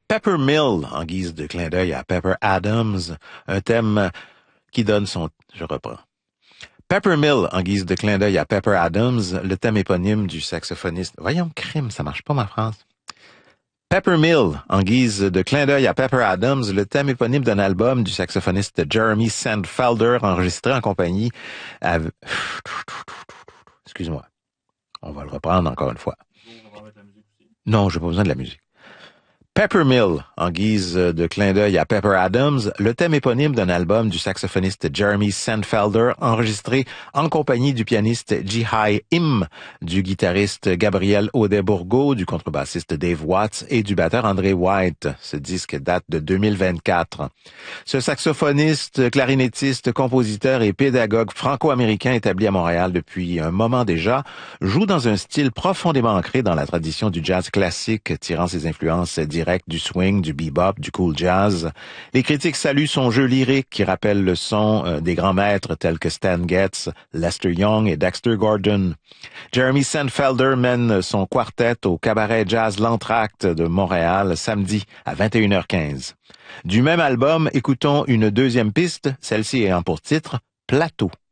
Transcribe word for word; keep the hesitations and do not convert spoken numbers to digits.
Pepper Mill, en guise de clin d'œil à Pepper Adams, un thème qui donne son... Je reprends. Pepper Mill, en guise de clin d'œil à Pepper Adams, le thème éponyme du saxophoniste... Voyons, crime, ça marche pas ma phrase. Pepper Mill, en guise de clin d'œil à Pepper Adams, le thème éponyme d'un album du saxophoniste Jeremy Sandfelder, enregistré en compagnie avec... Excuse-moi. On va le reprendre encore une fois. Non, j'ai pas besoin de la musique. Pepper Mill, en guise de clin d'œil à Pepper Adams, le thème éponyme d'un album du saxophoniste Jeremy Sandfelder, enregistré en compagnie du pianiste Ji-Hai Im, du guitariste Gabriel Audet-Bourgault, du contrebassiste Dave Watts et du batteur André White. Ce disque date de deux mille vingt-quatre. Ce saxophoniste, clarinettiste, compositeur et pédagogue franco-américain établi à Montréal depuis un moment déjà, joue dans un style profondément ancré dans la tradition du jazz classique, tirant ses influences directes du swing, du bebop, du cool jazz. Les critiques saluent son jeu lyrique qui rappelle le son euh, des grands maîtres tels que Stan Getz, Lester Young et Dexter Gordon. Jeremy Sandfelder mène son quartet au cabaret jazz L'Entracte de Montréal samedi à vingt et une heures quinze. Du même album, écoutons une deuxième piste, celle-ci ayant pour titre Plateau.